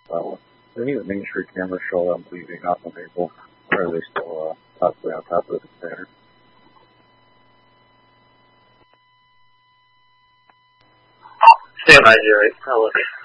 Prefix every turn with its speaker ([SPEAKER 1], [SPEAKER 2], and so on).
[SPEAKER 1] Did any of the Main Street cameras show them leaving out the vehicle, or are they still possibly on top of the container?
[SPEAKER 2] Stand by, Jerry. I'll look.